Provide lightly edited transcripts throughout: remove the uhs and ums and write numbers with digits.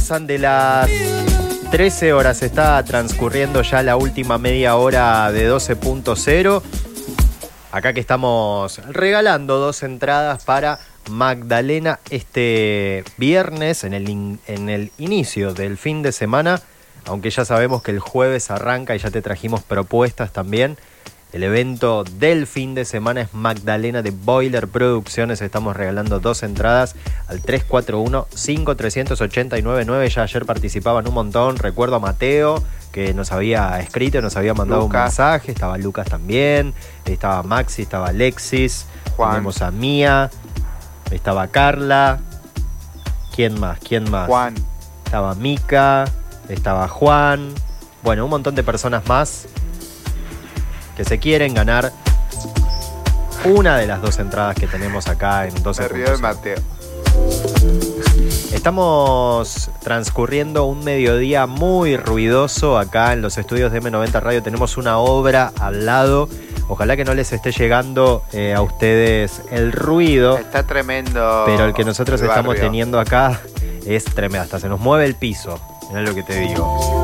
pasan de las 13 horas, está transcurriendo ya la última media hora de 12.0. Acá que estamos regalando 2 entradas para Magdalena este viernes en el inicio del fin de semana, aunque ya sabemos que el jueves arranca y ya te trajimos propuestas también. El evento del fin de semana es Magdalena de Boiler Producciones. Estamos regalando 2 entradas al 341-5389-9. Ya ayer participaban un montón. Recuerdo a Mateo, que nos había escrito, nos había mandado un mensaje. Estaba Lucas también. Estaba Maxi, estaba Alexis. Juan. Tenemos a Mía. Estaba Carla. ¿Quién más? Juan. Estaba Mica. Estaba Juan. Bueno, un montón de personas más que se quieren ganar una de las 2 entradas que tenemos acá en 12. Me río de Mateo. Estamos transcurriendo un mediodía muy ruidoso acá en los estudios de M90 Radio. Tenemos una obra al lado. Ojalá que no les esté llegando a ustedes el ruido. Está tremendo. Pero el que nosotros estamos teniendo acá es tremendo. Hasta se nos mueve el piso. Mirá lo que te digo.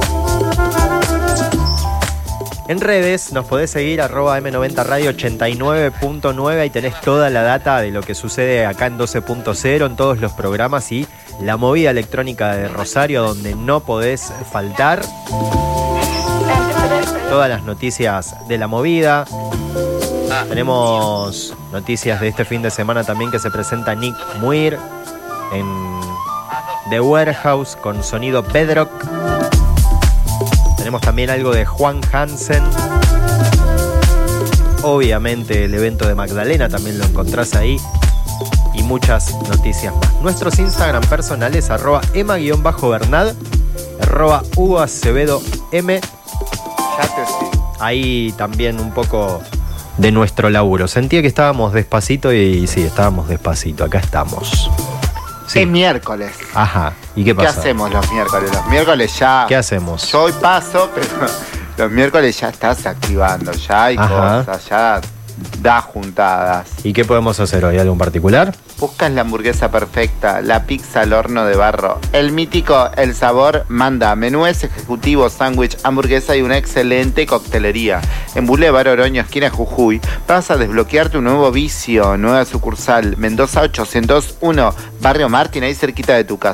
En redes nos podés seguir @M90 Radio 89.9. Ahí tenés toda la data de lo que sucede acá en 12.0, en todos los programas y la movida electrónica de Rosario, donde no podés faltar. Todas las noticias de la movida. Tenemos noticias de este fin de semana también, que se presenta Nick Muir en The Warehouse con sonido Bedrock. Tenemos también algo de Juan Hansen. Obviamente el evento de Magdalena también lo encontrás ahí. Y muchas noticias más. Nuestros Instagram personales @Emma_Bernad, @HugoAcevedoM. Ya te sigo. Ahí también un poco de nuestro laburo. Sentía que estábamos despacito y sí, estábamos despacito. Acá estamos. Sí. Es miércoles. Ajá. ¿Y qué pasa? ¿Qué hacemos los miércoles? Los miércoles ya... ¿Qué hacemos? Yo hoy paso, pero los miércoles ya estás activando. Ya hay cosas, ya da juntadas. ¿Y qué podemos hacer hoy? ¿Algo en particular? Buscas la hamburguesa perfecta, la pizza al horno de barro, el mítico El Sabor manda menúes ejecutivos, sándwich, hamburguesa y una excelente coctelería. En Boulevard Oroño, esquina Jujuy, vas a desbloquearte un nuevo vicio, nueva sucursal, Mendoza 801, Barrio Martín, ahí cerquita de tu casa.